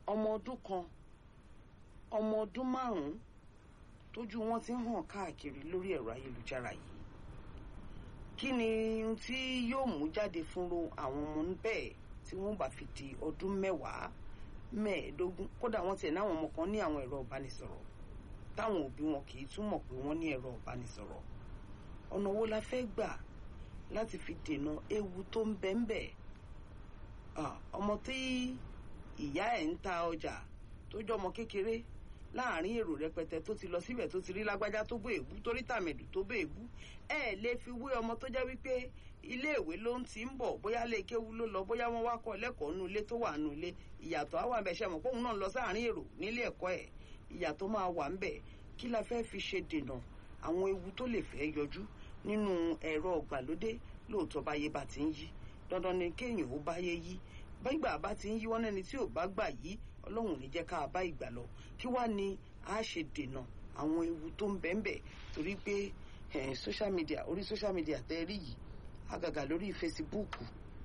ọmọ ọdún kan ọmọ ọdún 5 tójú wọn ti ń hàn káàkiri lórí ẹ̀rọ ayélujára yìí. Kí ni tí yóò mú jáde fúnro àwọn ọmọ bẹ́ẹ̀ tí wọ́n bá fi di ọdún 10, 15? Kódà wọ́n tiẹ̀ náwọn ọmọ kan ní àwọn ẹ̀rọ ìbánisọ̀rọ̀ táwọn òbí wọn kì í túmọ̀ pé wọ́n ní ẹ̀rọ ìbánisọ̀rọ̀. Ọ̀nà wo la fẹ́ gbà láti fi dènà ewu tó ń bẹ ń bẹ? Ọmọ tí ìyá ẹ̀ ń ta ọjà tó jọmọ kékeré láàrin èrò rẹpẹtẹ tó ti lọ síbẹ̀ tó ti rí lágbájá tó bó èbú tó rí tàmẹ̀dù tó bó èbú, ẹ lè fi wé ọmọ tó jẹ́ wípé iléèwé ló ń ti ń bọ̀, bóyá lè kéwú ló lọ, bóyá wọ́n wá kọ́ lẹ́kọ̀ọ́ nú ilé tó wà nú ilé. Ìyàtọ̀ á wà ń bẹ, ṣe mọ̀ pé òun náà lọ sáàrin èrò nílé ẹ̀kọ́ ẹ̀. Ìyàtọ̀ máa wà ń bẹ. Kí la fẹ́ fi ṣe dènà àwọn ewu tó lè fẹ́ yọjú nínú ẹ̀rọ ìgbàlódé? Lóòótọ́ báyé bá ti ń yí, dandan ni kéèyàn ó báyé yí. Báyìgbà bá ti ń yí, wọ́n lẹ́ni tí ò bá gbà yí, Ọlọ́run ní jẹ́ ká bá ìgbà lọ. Kí wá ni a ṣe dènà àwọn ewu tó ń bẹ ń bẹ? Torí pé social media, orí social media tẹ́ rí yìí, àgàgà lórí Facebook,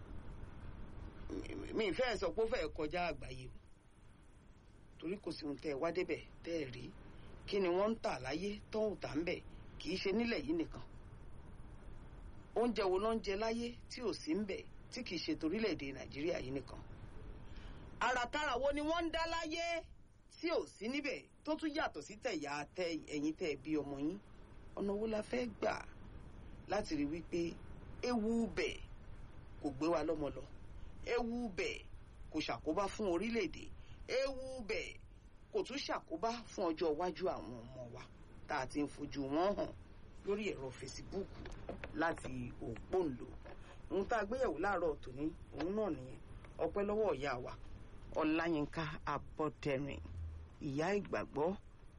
mi fẹ́ sọ pé ó fẹ́ kọjá àgbáyé o, torí kò sí ohun tẹ́ ẹ wá débẹ̀ tẹ́ ẹ rí. Kí ni wọ́n ń tà láyé tó ń tà ń bẹ̀? Kì í ṣe nílẹ̀ yìí nìkan. Oúnjẹ wo ló ń jẹ láyé tí ò sí ń bẹ̀, tí kì í ṣe torílẹ̀-èdè Nàìjíríà yìí nìkan? Àràkàrà wo ni wọ́n ń dá láyé tí ò sí níbẹ̀ tó tún yàtọ̀ sí tẹ̀yà ẹ̀yin tẹ́ ẹ bí ọmọ yín? Ọ̀nà wo la fẹ́ gbà láti rí wípé ewu bẹ̀ kò gbé wa lọ́mọ lọ, ewu bẹ̀ kò ṣàkóbá fún orílẹ̀-èdè, ewu bẹ̀ kò tún ṣàkóbá fún ọjọ́ iwájú àwọn ọmọ wa tá a ti ń fojú wọn hàn lórí ẹ̀rọ Facebook láti òpóǹlò? Ohun tá a gbéyẹ̀wò láàárọ̀ tòní òun náà nìyẹn. Ọpẹ́ lọ́wọ́ ìyá wa Ọláyínká Abọ́dẹrìn, ìyá ìgbàgbọ́.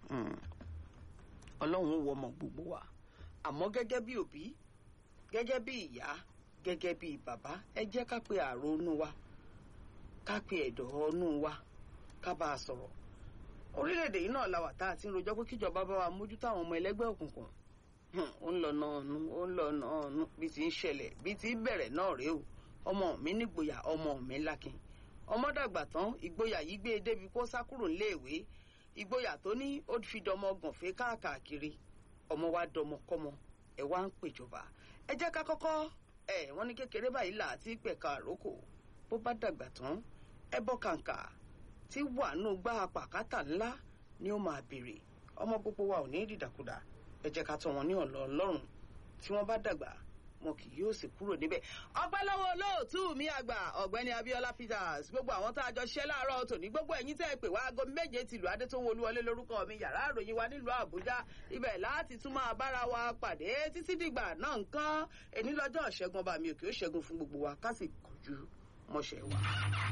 Ọlọ́run wọ ọmọ gbogbo wa, àmọ́ gẹ́gẹ́ bí òbí, gẹ́gẹ́ bí ìyá, gẹ́gẹ́ bí bàbá, ẹ jẹ́ ká pe àrònú wa, ká pe ẹ̀dọ̀ ọnú wa, ká bá a sọ̀rọ̀. Orílẹ̀-èdè yìí náà la wà tá a ti ń rojọ́ pé kíjọba bá wa mójútó àwọn ọmọ ẹlẹ́gbẹ́ òkùnkùn. Ó ń lọ náà nù bí ti ń ṣẹlẹ̀, bí ti bẹ̀rẹ̀ náà rèé o. Ọmọ mi nígboyà, ọmọ mi lákin. Ọmọ dàgbà tán, ìgboyà yìí gbé e débi kó sá kúrò níléèwé. Ìgboyà tó ní ó fi dọmọ gànfẹ́ káàkiri. Ọmọ wa dọmọkọ́mọ, ẹ wá ń pèjọba. Ẹ jẹ́ ká kọ́kọ́ wọ́n ní kékeré báyìí là á ti pẹ̀ka àrókò. Bó bá dàgbà tán, ẹ bọ́ kàǹkà tí wà nù gbá pàkátà ńlá ni ó máa béèrè. Ọmọ gbogbo wa ò ní dìdàkudà. Ẹ jẹ́ ká tọ́ wọn ní ọ̀nà Ọlọ́run. Tí wọ́n bá dàgbà, wọn kì yóò sì kúrò níbẹ̀. Ọpẹ́ lọ́wọ́ olóòtú mi àgbà ọ̀gbẹ́ni Abíọ́lá Peters, gbogbo àwọn tá a jọ ṣiṣẹ́ láàárọ̀ tòní, gbogbo ẹ̀yin tẹ́ ẹ pè wá aago 7 tìlú Adétòun Olúwọlé lórúkọ mi. Yàrá ìròyìn wa nílùú Àbújá, ibẹ̀ láti tún máa bára wa pàdé títí dìgbà náà nǹkan. Èní lọ́jọ́ ìṣẹ́gun, ọba mi òkè ó ṣẹ́gun fún gbogbo wa, ká sì kọjú mọ́ṣẹ́ wa.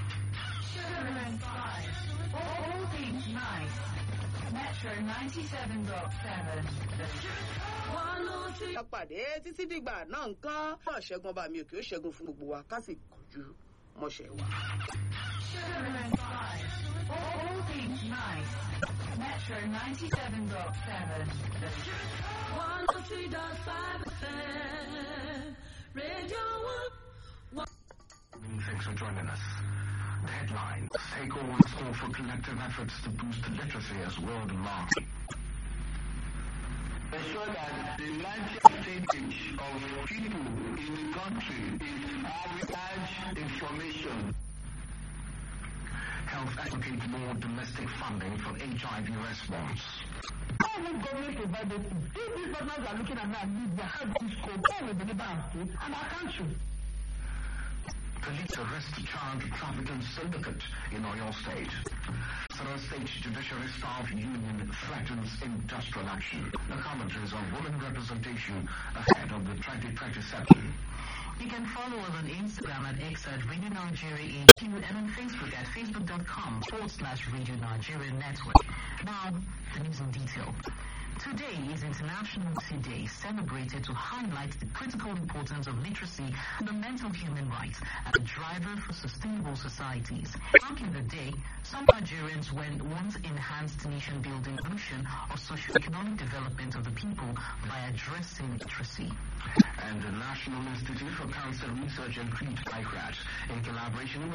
Metro 97.7. Pàdé títí dìgbà náà nǹkan. Ṣẹ́gun ọba mi òkè ó ṣẹ́gun fún gbogbo wa, ká sì kọjú mọ́ṣẹ́ wa. All things nice. Metro 97.7. 103.5 FM. Radio 1. Thanks for joining us. The headlines: takeovers call for collective efforts to boost literacy as world marks. Ensure that the large percentage of people in the country is average information. Health advocate more domestic funding for HIV response. How will government provide this? If these governments are looking at that, they have this scope, all will deliver our state and our country. Police arrest child trafficking syndicate in Oyo State. Southern State Judiciary Staff Union threatens industrial action. The commentaries on women representation ahead of the 2027. You can follow us on Instagram at X at Radio Nigeria HQ and on Facebook at facebook.com/Radio Nigeria Network. Now, the news in detail. Today is International Literacy Day, celebrated to highlight the critical importance of literacy, fundamental human rights, and a driver for sustainable societies. Marking the day, some Nigerians once enhanced nation-building mission or socio-economic development of the people by addressing literacy. And the National Institute for Cancer Research and Treatment, ICRAT, in collaboration with